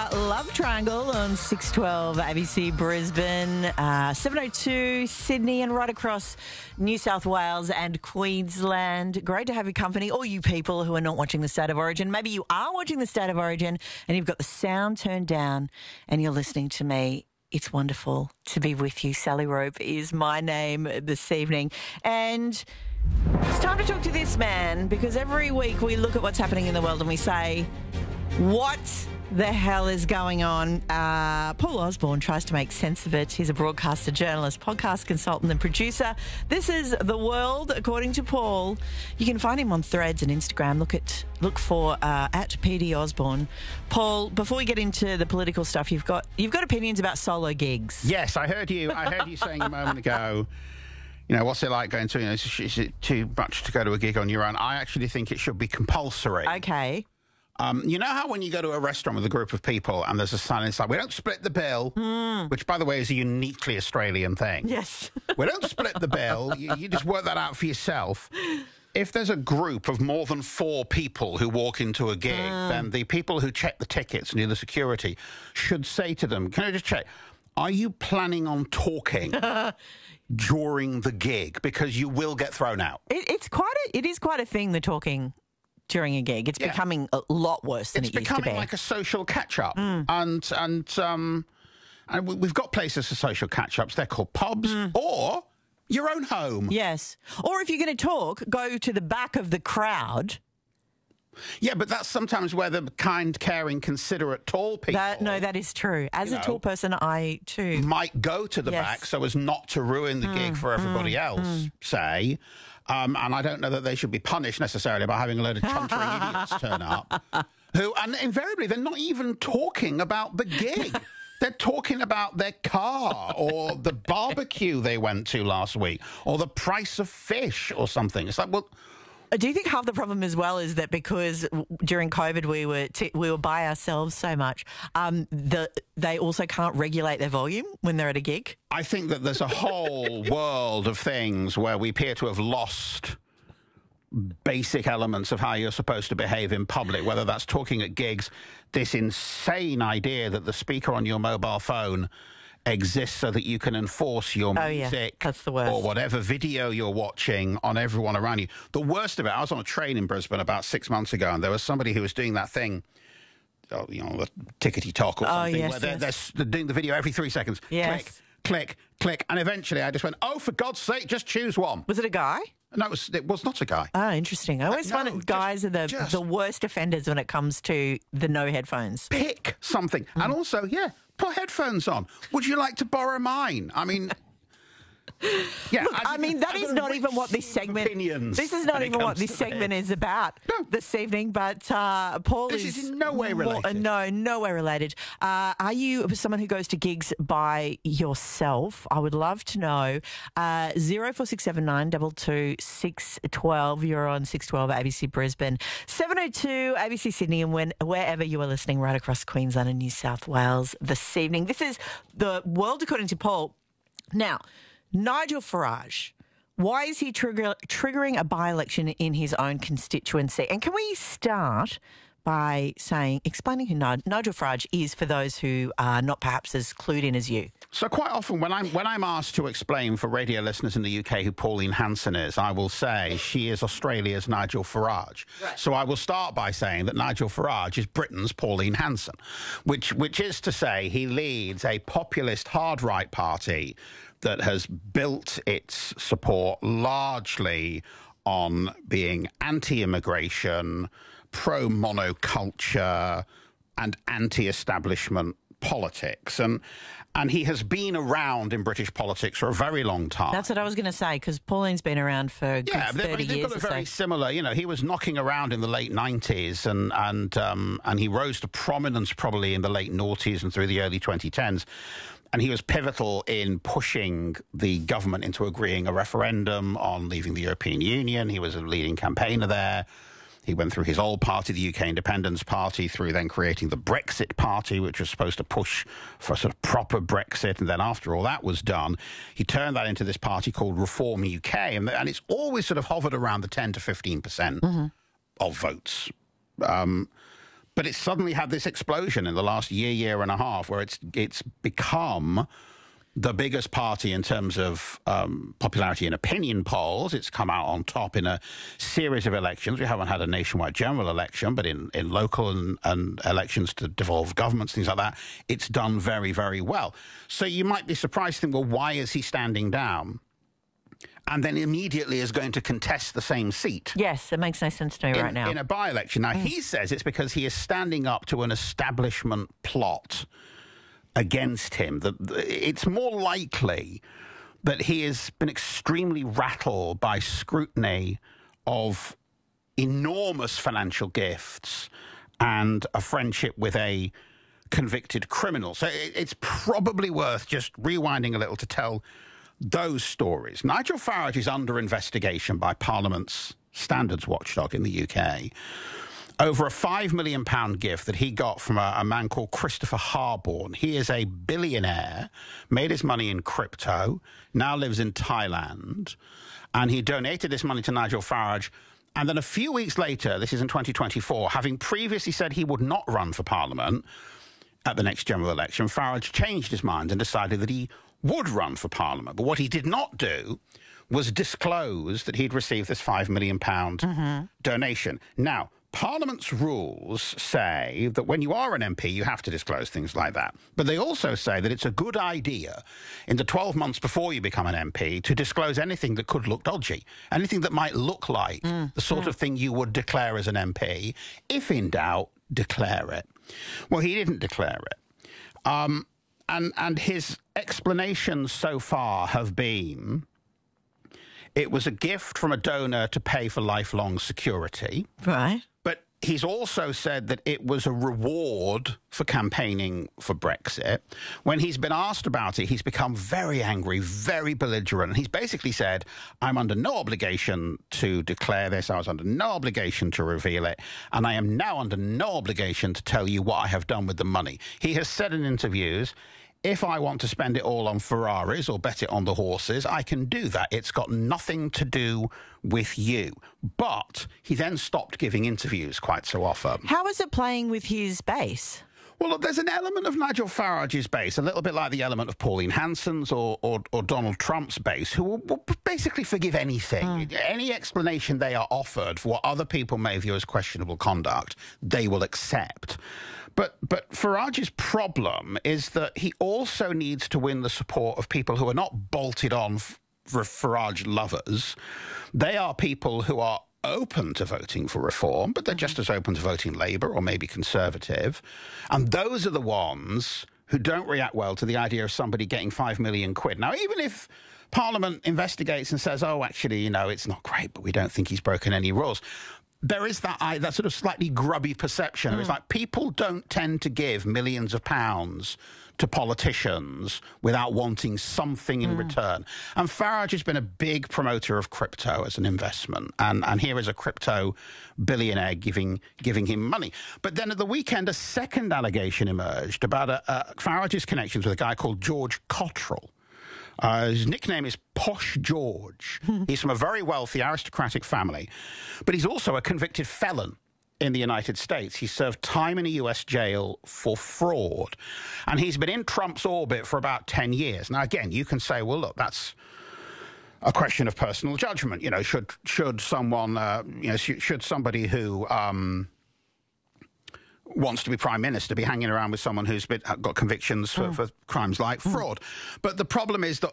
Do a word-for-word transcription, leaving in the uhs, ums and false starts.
Uh, Love Triangle on six twelve A B C Brisbane, uh, seven oh two Sydney, and right across New South Wales and Queensland. Great to have your company, all you people who are not watching the State of Origin. Maybe you are watching the State of Origin and you've got the sound turned down and you're listening to me. It's wonderful to be with you. Sally Rope is my name this evening. And it's time to talk to this man, because every week we look at what's happening in the world and we say, what the hell is going on? Uh, Paul Osborne tries to make sense of it. He's a broadcaster, journalist, podcast consultant and producer. This is The World According to Paul. You can find him on Threads and Instagram. Look at look for uh, at P D Osborne. Paul, before we get into the political stuff, you've got you've got opinions about solo gigs. Yes, I heard you. I heard you saying a moment ago, you know, what's it like going to, you know, is, is it too much to go to a gig on your own? I actually think it should be compulsory. Okay. Um, you know how when you go to a restaurant with a group of people and there's a sign inside, we don't split the bill, mm. which, by the way, is a uniquely Australian thing. Yes. We don't split the bill. You, you just work that out for yourself. If there's a group of more than four people who walk into a gig, mm. then the people who check the tickets and do the security should say to them, can I just check, are you planning on talking during the gig? Because you will get thrown out. It, it's quite a, it is quite a thing, the talking during a gig. It's yeah. becoming a lot worse than it's it used to be. It's becoming like a social catch-up. Mm. And, and, um, and we've got places for social catch-ups. They're called pubs mm. or your own home. Yes. Or if you're going to talk, go to the back of the crowd. Yeah, but that's sometimes where the kind, caring, considerate, tall people... That, no, that is true. As a know, tall person, I, too... might go to the yes. back so as not to ruin the mm, gig for everybody mm, else, mm. say. Um, and I don't know that they should be punished necessarily by having a load of chuntering idiots turn up. Who, and invariably, they're not even talking about the gig. They're talking about their car or the barbecue they went to last week or the price of fish or something. It's like, well... Do you think half the problem as well is that because during COVID we were t- we were by ourselves so much, um, the, they also can't regulate their volume when they're at a gig? I think that there's a whole world of things where we appear to have lost basic elements of how you're supposed to behave in public, whether that's talking at gigs, this insane idea that the speaker on your mobile phone exists so that you can enforce your oh, music yeah. That's the worst. Or whatever video you're watching on everyone around you. The worst of it, I was on a train in Brisbane about six months ago and there was somebody who was doing that thing, oh, you know, the tickety talk or oh, something, yes, where they're, yes. they're doing the video every three seconds. Yes. Click, click, click. And eventually I just went, oh, for God's sake, just choose one. Was it a guy? No, it was, it was not a guy. Oh, interesting. I always uh, no, find that guys just, are the, just, the worst offenders when it comes to the no headphones. Pick something. Mm. And also, yeah, put headphones on. Would you like to borrow mine? I mean... Yeah, Look, I, I mean, that is not even what this segment... This is not even what this segment is about no. this evening, but uh, Paul this is... This is in no way related. More, no, no way related. Uh, are you someone who goes to gigs by yourself? I would love to know. Uh, zero four six seven nine two two six one two. You're on six twelve A B C Brisbane. seven oh two A B C Sydney, and when, wherever you are listening right across Queensland and New South Wales this evening. This is The World According to Paul. Now... Nigel Farage, why is he trigger, triggering a by-election in his own constituency? And can we start by saying, explaining who Nigel Farage is for those who are not perhaps as clued in as you? So quite often when I'm, when I'm asked to explain for radio listeners in the U K who Pauline Hanson is, I will say she is Australia's Nigel Farage. Right. So I will start by saying that Nigel Farage is Britain's Pauline Hanson, which, which is to say he leads a populist hard-right party that has built its support largely on being anti-immigration, pro-monoculture, and anti-establishment politics. And and he has been around in British politics for a very long time. That's what I was going to say, because Pauline's been around for a good yeah, thirty they've years got a or very so. similar, you know, he was knocking around in the late nineties and, and, um, and he rose to prominence probably in the late noughties and through the early twenty tens. And he was pivotal in pushing the government into agreeing a referendum on leaving the European Union. He was a leading campaigner there. He went through his old party, the U K Independence Party, through then creating the Brexit Party, which was supposed to push for a sort of proper Brexit. And then after all that was done, he turned that into this party called Reform U K. And, and it's always sort of hovered around the ten to fifteen percent mm-hmm. of votes. Um, But it's suddenly had this explosion in the last year, year and a half, where it's it's become the biggest party in terms of um, popularity in opinion polls. It's come out on top in a series of elections. We haven't had a nationwide general election, but in, in local and, and elections to devolve governments, things like that, it's done very, very well. So you might be surprised to think, well, why is he standing down? And then immediately is going to contest the same seat. Yes, it makes no sense to me in, right now. In a by-election. Now, mm. he says it's because he is standing up to an establishment plot against him. That it's more likely that he has been extremely rattled by scrutiny of enormous financial gifts and a friendship with a convicted criminal. So it's probably worth just rewinding a little to tell those stories. Nigel Farage is under investigation by Parliament's standards watchdog in the U K over a five million pound gift that he got from a, a man called Christopher Harborne. He is a billionaire, made his money in crypto, now lives in Thailand, and he donated this money to Nigel Farage. And then a few weeks later, this is in twenty twenty-four, having previously said he would not run for Parliament at the next general election, Farage changed his mind and decided that he would run for Parliament. But what he did not do was disclose that he'd received this five million pound mm-hmm. donation. Now, Parliament's rules say that when you are an M P, you have to disclose things like that. But they also say that it's a good idea in the twelve months before you become an M P to disclose anything that could look dodgy, anything that might look like mm. the sort mm. of thing you would declare as an M P. If in doubt, declare it. Well, he didn't declare it. Um, and, and his explanations so far have been it was a gift from a donor to pay for lifelong security. Right. But he's also said that it was a reward for campaigning for Brexit. When he's been asked about it, he's become very angry, very belligerent. And he's basically said, I'm under no obligation to declare this. I was under no obligation to reveal it. And I am now under no obligation to tell you what I have done with the money. He has said in interviews, if I want to spend it all on Ferraris or bet it on the horses, I can do that. It's got nothing to do with you. But he then stopped giving interviews quite so often. How is it playing with his base? Well, look, there's an element of Nigel Farage's base, a little bit like the element of Pauline Hanson's or, or, or Donald Trump's base, who will, will basically forgive anything. Mm. Any explanation they are offered for what other people may view as questionable conduct, they will accept. But but Farage's problem is that he also needs to win the support of people who are not bolted on f- for Farage lovers. They are people who are open to voting for reform, but they're just as open to voting Labour or maybe Conservative. And those are the ones who don't react well to the idea of somebody getting five million quid. Now, even if Parliament investigates and says, oh, actually, you know, it's not great, but we don't think he's broken any rules, there is that that sort of slightly grubby perception. Mm. It's like people don't tend to give millions of pounds to politicians without wanting something in mm. return. And Farage has been a big promoter of crypto as an investment. And, and here is a crypto billionaire giving giving him money. But then at the weekend, a second allegation emerged about a, a Farage's connections with a guy called George Cottrell. Uh, his nickname is Posh George. He's from a very wealthy aristocratic family, but he's also a convicted felon in the United States. He served time in a U S jail for fraud, and he's been in Trump's orbit for about ten years. Now, again, you can say, well, look, that's a question of personal judgment. You know, should should someone, uh, you know, should somebody who Um, wants to be prime minister be hanging around with someone who's been, got convictions for, mm. for crimes like mm. fraud. But the problem is that